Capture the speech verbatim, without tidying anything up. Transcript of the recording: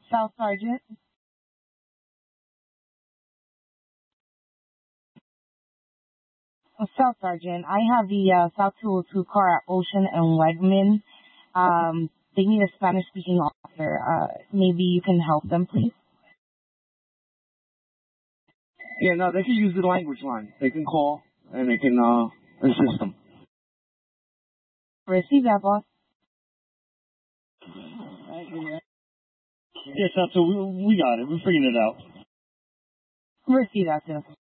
South Sergeant. Uh, South Sergeant, I have the uh, South two oh two car at Ocean and Wegman. Um, they need a Spanish-speaking officer. Uh, maybe you can help them, please. Yeah, no, they can use the language line. They can call and they can uh, assist them. Receive that, boss. Yes, South two, we, we got it. We're figuring it out. Receive that, too.